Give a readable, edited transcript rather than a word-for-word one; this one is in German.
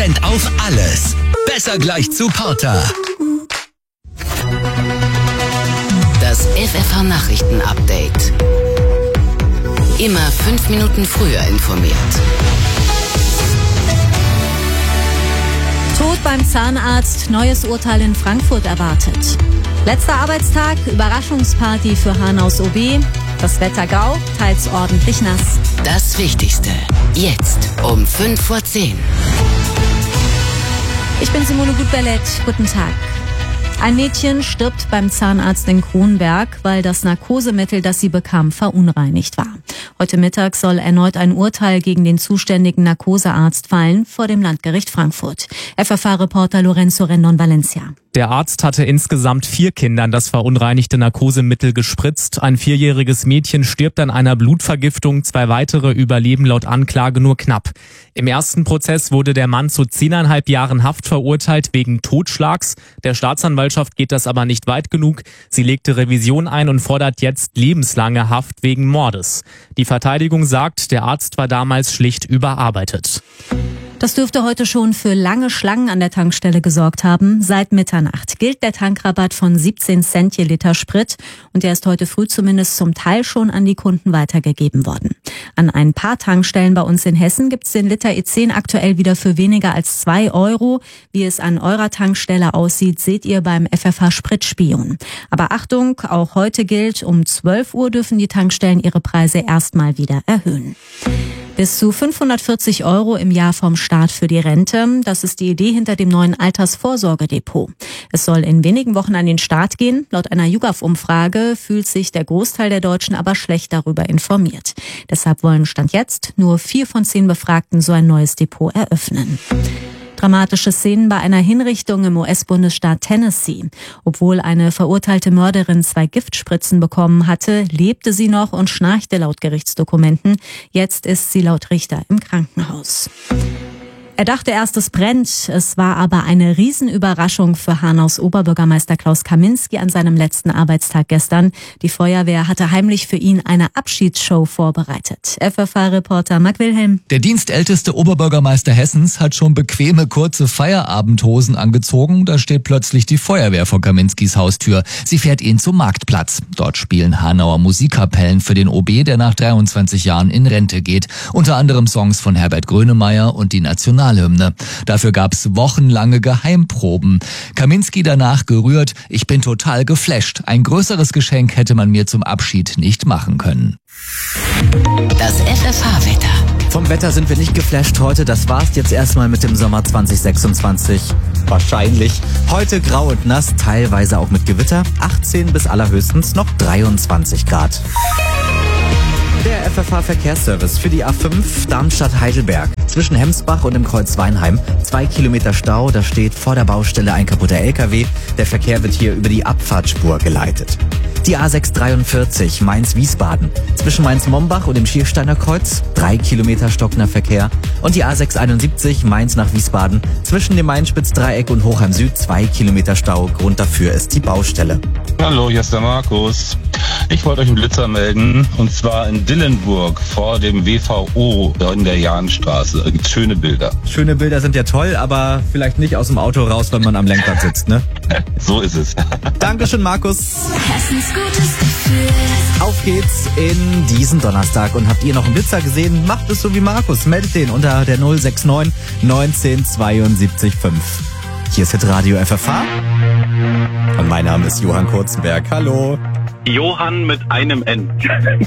100% auf alles. Besser gleich zu Porter. Das FFH-Nachrichten-Update. Immer 5 Minuten früher informiert. Tod beim Zahnarzt, neues Urteil in Frankfurt erwartet. Letzter Arbeitstag, Überraschungsparty für Hanaus OB. Das Wetter grau, teils ordentlich nass. Das Wichtigste, jetzt um 5:10 Uhr. Ich bin Simone Gutberlet, guten Tag. Ein Mädchen stirbt beim Zahnarzt in Kronberg, weil das Narkosemittel, das sie bekam, verunreinigt war. Heute Mittag soll erneut ein Urteil gegen den zuständigen Narkosearzt fallen vor dem Landgericht Frankfurt. FFH-Reporter Lorenzo Rendon-Valencia. Der Arzt hatte insgesamt 4 Kindern das verunreinigte Narkosemittel gespritzt. Ein 4-jähriges Mädchen stirbt an einer Blutvergiftung, 2 weitere überleben laut Anklage nur knapp. Im ersten Prozess wurde der Mann zu 10,5 Jahren Haft verurteilt wegen Totschlags. Der Staatsanwaltschaft geht das aber nicht weit genug. Sie legte Revision ein und fordert jetzt lebenslange Haft wegen Mordes. Die Verteidigung sagt, der Arzt war damals schlicht überarbeitet. Das dürfte heute schon für lange Schlangen an der Tankstelle gesorgt haben. Seit Mitternacht gilt der Tankrabatt von 17 Cent je Liter Sprit und der ist heute früh zumindest zum Teil schon an die Kunden weitergegeben worden. An ein paar Tankstellen bei uns in Hessen gibt's den Liter E10 aktuell wieder für weniger als 2 Euro. Wie es an eurer Tankstelle aussieht, seht ihr beim FFH Spritspion. Aber Achtung, auch heute gilt, um 12 Uhr dürfen die Tankstellen ihre Preise erstmal wieder erhöhen. Bis zu 540 Euro im Jahr vom Staat für die Rente. Das ist die Idee hinter dem neuen Altersvorsorgedepot. Es soll in wenigen Wochen an den Start gehen. Laut einer YouGov-Umfrage fühlt sich der Großteil der Deutschen aber schlecht darüber informiert. Deshalb wollen Stand jetzt nur 4 von 10 Befragten so ein neues Depot eröffnen. Dramatische Szenen bei einer Hinrichtung im US-Bundesstaat Tennessee. Obwohl eine verurteilte Mörderin 2 Giftspritzen bekommen hatte, lebte sie noch und schnarchte laut Gerichtsdokumenten. Jetzt ist sie laut Richter im Krankenhaus. Er dachte erst, es brennt. Es war aber eine Riesenüberraschung für Hanaus Oberbürgermeister Klaus Kaminski an seinem letzten Arbeitstag gestern. Die Feuerwehr hatte heimlich für ihn eine Abschiedsshow vorbereitet. FFH-Reporter Marc Wilhelm. Der dienstälteste Oberbürgermeister Hessens hat schon bequeme, kurze Feierabendhosen angezogen. Da steht plötzlich die Feuerwehr vor Kaminskis Haustür. Sie fährt ihn zum Marktplatz. Dort spielen Hanauer Musikkapellen für den OB, der nach 23 Jahren in Rente geht. Unter anderem Songs von Herbert Grönemeyer und die Nationalhymne. Dafür gab's wochenlange Geheimproben. Kaminski danach gerührt: Ich bin total geflasht. Ein größeres Geschenk hätte man mir zum Abschied nicht machen können. Das FFH-Wetter. Vom Wetter sind wir nicht geflasht heute. Das war's jetzt erstmal mit dem Sommer 2026. Wahrscheinlich. Heute grau und nass, teilweise auch mit Gewitter. 18 bis allerhöchstens noch 23 Grad. Der FFH-Verkehrsservice für die A5 Darmstadt-Heidelberg. Zwischen Hemsbach und dem Kreuz Weinheim 2 Kilometer Stau, da steht vor der Baustelle ein kaputter LKW. Der Verkehr wird hier über die Abfahrtsspur geleitet. Die A643 Mainz-Wiesbaden. Zwischen Mainz-Mombach und dem Schiersteiner Kreuz 3 Kilometer stockender Verkehr. Und die A671 Mainz nach Wiesbaden. Zwischen dem Main-Spitz-Dreieck und Hochheim Süd 2 Kilometer Stau. Grund dafür ist die Baustelle. Hallo, hier ist der Markus. Ich wollte euch einen Blitzer melden, und zwar in Dillenburg vor dem WVO in der Jahnstraße. Da gibt's schöne Bilder. Schöne Bilder sind ja toll, aber vielleicht nicht aus dem Auto raus, wenn man am Lenkrad sitzt, ne? So ist es. Dankeschön, Markus. Hessens gutes Gefühl. Auf geht's in diesen Donnerstag. Und habt ihr noch einen Blitzer gesehen? Macht es so wie Markus. Meldet den unter der 069 19 72 5. Hier ist Hitradio FFH. Und mein Name ist Johann Kurzenberg. Hallo. Johann mit einem N.